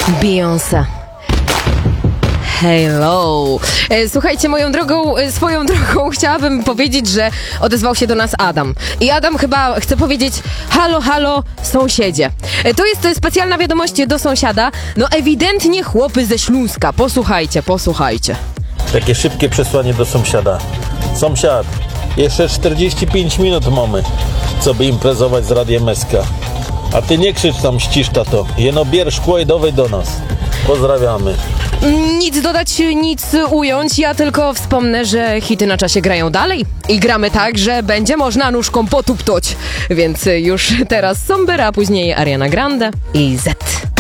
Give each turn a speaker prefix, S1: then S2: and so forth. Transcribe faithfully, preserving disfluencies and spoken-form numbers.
S1: Beyoncé. Hello. E, Słuchajcie, moją drogą, e, swoją drogą chciałabym powiedzieć, że odezwał się do nas Adam. I Adam chyba chce powiedzieć: halo, halo, sąsiedzie. E, To jest e, specjalna wiadomość do sąsiada. No ewidentnie chłopy ze Śląska. Posłuchajcie, posłuchajcie.
S2: Takie szybkie przesłanie do sąsiada. Sąsiad, jeszcze czterdzieści pięć minut mamy, co by imprezować z Radiem S K. A ty nie krzycz tam, ścisz tato. Jeno bierz szkło i dawaj do nas. Pozdrawiamy.
S1: Nic dodać, nic ująć. Ja tylko wspomnę, że hity na czasie grają dalej. I gramy tak, że będzie można nóżką potuptoć. Więc już teraz Somber, a później Ariana Grande i Z.